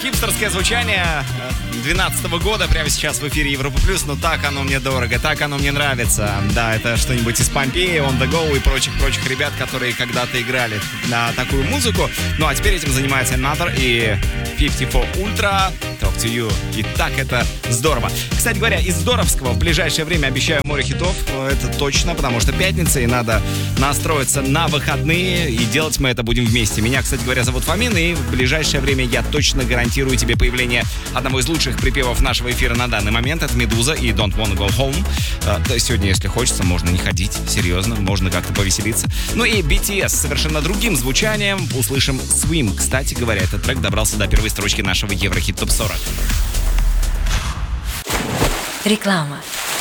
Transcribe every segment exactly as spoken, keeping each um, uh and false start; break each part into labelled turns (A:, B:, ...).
A: хипстерское звучание две тысячи двенадцатого года прямо сейчас в эфире Европа Плюс. Но так оно мне дорого, так оно мне нравится. Да, это что-нибудь из Помпеи, On The Go и прочих-прочих ребят, которые когда-то играли на такую музыку. Ну а теперь этим занимается Another и пятьдесят четыре Ultra, Talk To You. И так это здорово. Кстати говоря, из здоровского в ближайшее время обещаю море хитов. Это точно, потому что пятница, и надо настроиться на выходные. И делать мы это будем вместе. Меня, кстати говоря, зовут Фомин, и в ближайшее время я точно гарантирую тебе появление одного из лучших припевов нашего эфира на данный момент. Это «Медуза» и «Don't Wanna Go Home». А, то есть сегодня, если хочется, можно не ходить. Серьезно, можно как-то повеселиться. Ну и би ти эс с совершенно другим звучанием. Услышим «Swim». Кстати говоря, этот трек добрался до первой строчки нашего Еврохит Топ сорок.
B: Реклама.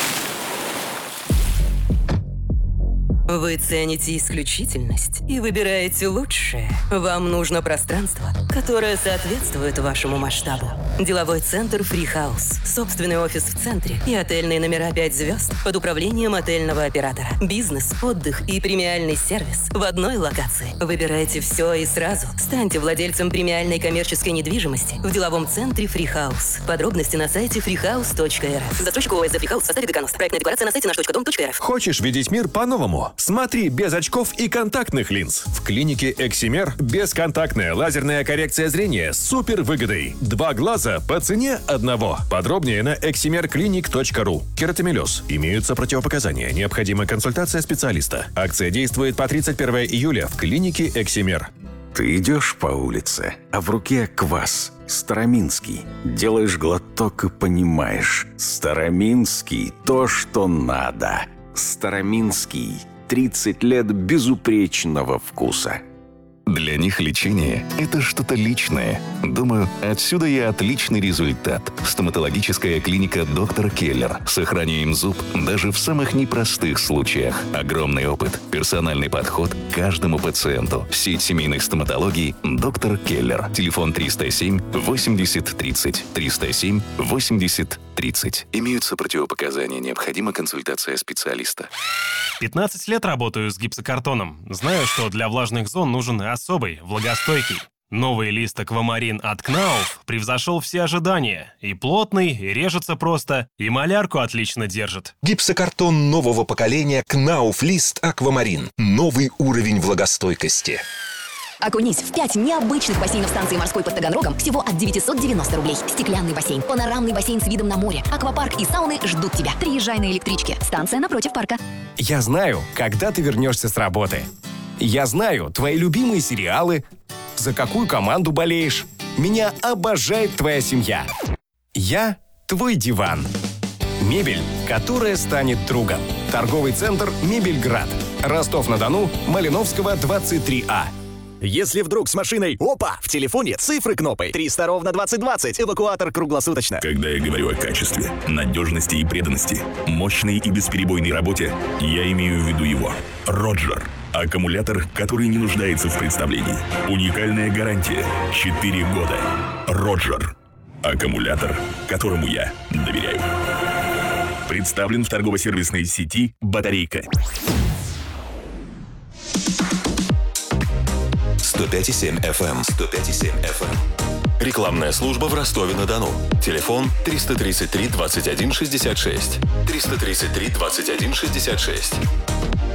C: Вы цените исключительность и выбираете лучшее. Вам нужно пространство, которое соответствует вашему масштабу. Деловой центр Free House. Собственный офис в центре и отельные номера пять звезд под управлением отельного оператора. Бизнес, отдых и премиальный сервис в одной локации. Выбирайте все и сразу. Станьте владельцем премиальной коммерческой недвижимости в деловом центре Free House. Подробности на сайте freehouse точка эр эф. Застройщик ООО «Free House» в составе Деканос. Проектная декларация на сайте наш точка дом точка эр эф.
D: Хочешь видеть мир по-новому? Смотри без очков и контактных линз. В клинике «Эксимер» бесконтактная лазерная коррекция зрения с супер выгодой. Два глаза по цене одного. Подробнее на эксимер клиник точка ру. Кератомелез. Имеются противопоказания. Необходима консультация специалиста. Акция действует по тридцать первое июля в клинике «Эксимер».
E: Ты идешь по улице, а в руке квас. Староминский. Делаешь глоток и понимаешь. Староминский – то, что надо. Староминский. тридцать лет безупречного вкуса.
F: Для них лечение – это что-то личное. Думаю, отсюда и отличный результат. Стоматологическая клиника «Доктор Келлер». Сохраняем зуб даже в самых непростых случаях. Огромный опыт, персональный подход к каждому пациенту. Сеть семейных стоматологий «Доктор Келлер». Телефон триста семь восемьдесят тридцать. триста семь восемьдесят тридцать. Имеются противопоказания. Необходима консультация специалиста.
G: пятнадцать лет работаю с гипсокартоном. Знаю, что для влажных зон нужен особый, влагостойкий. Новый лист «Аквамарин» от Кнауф превзошел все ожидания. И плотный, и режется просто, и малярку отлично держит.
H: Гипсокартон нового поколения Кнауф Лист Аквамарин. Новый уровень влагостойкости.
I: Окунись в пять необычных бассейнов станции морской под Таганрогом всего от девятьсот девяносто рублей. Стеклянный бассейн, панорамный бассейн с видом на море, аквапарк и сауны ждут тебя. Приезжай на электричке. Станция напротив парка.
J: Я знаю, когда ты вернешься с работы. Я знаю твои любимые сериалы, за какую команду болеешь. Меня обожает твоя семья. Я твой диван. Мебель, которая станет другом. Торговый центр «Мебельград». Ростов-на-Дону, Малиновского, двадцать три А.
K: Если вдруг с машиной опа, в телефоне цифры кнопой триста ровно двадцать двадцать, эвакуатор круглосуточно.
L: Когда я говорю о качестве, надежности и преданности, мощной и бесперебойной работе, я имею в виду его. Роджер. Аккумулятор, который не нуждается в представлении. Уникальная гарантия. четыре года. Роджер. Аккумулятор, которому я доверяю. Представлен в торгово-сервисной сети «Батарейка».
M: сто пять и семь эф эм. сто пять и семь эф эм. Рекламная служба в Ростове-на-Дону. Телефон триста тридцать три двадцать один шестьдесят шесть. триста тридцать три двадцать один шестьдесят шесть.